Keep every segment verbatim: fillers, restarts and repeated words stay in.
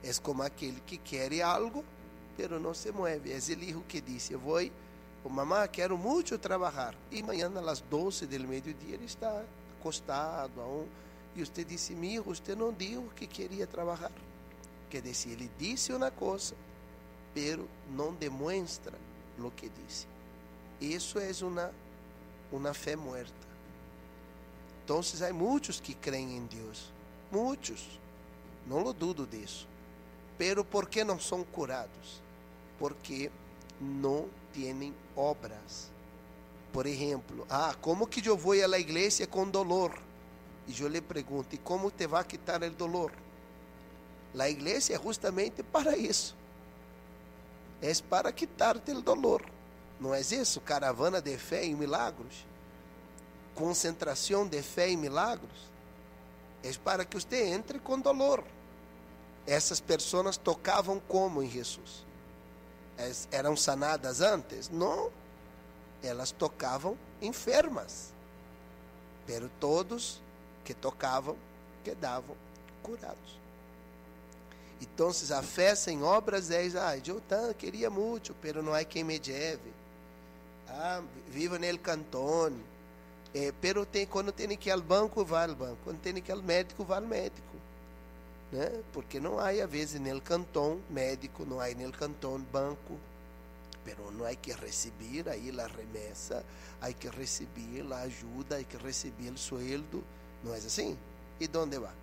É como aquele que quer algo, pero não se mueve. É o filho que diz: eu vou, oh, mamá, quero muito trabalhar. E amanhã, às doze do meio-dia, ele está acostado. Aún, e você disse: meu hijo, você não disse que queria trabalhar. Quer dizer, ele disse uma coisa, pero não demonstra o que disse. Isso é uma, uma fé morta. Então, há muitos que creem em Deus. Muitos. Não lo dudo disso. Pero por que não são curados? Porque não têm obras. Por exemplo, ah, como que eu vou à igreja com dolor? E eu lhe pergunto: e como te vai quitar o dolor? A igreja é justamente para isso. É para quitar-te o dolor. Não é isso? Caravana de fé em milagros. Concentração de fé em milagros. É para que você entre com dolor. Essas pessoas tocavam como em Jesus? Eram sanadas antes? Não. Elas tocavam enfermas. Pero todos que tocavam quedavam curados. Então, a fé sem obras é: ah, eu tan, queria muito, pero não há quem me leve. Ah, vivo no cantón. Eh, pero tem, quando tem que ir ao banco, vá ao banco. Quando tem que ir ao médico, vá ao médico. Né? Porque não há, às vezes, no cantón médico, não há no cantón banco. Pero não há que receber aí a remessa, há que receber a ajuda, há que receber o sueldo. Não é assim? E onde vai?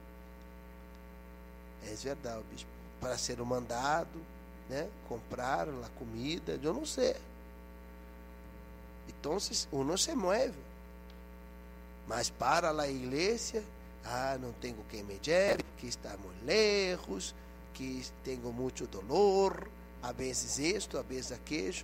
É verdade, bispo. Para ser o mandado, né? Comprar a comida, eu não sei. Então, uno se mueve. Mas para a igreja, ah, não tenho quem me lleve, que estamos lejos, que tenho muito dolor, a vezes isto, a vezes aquilo.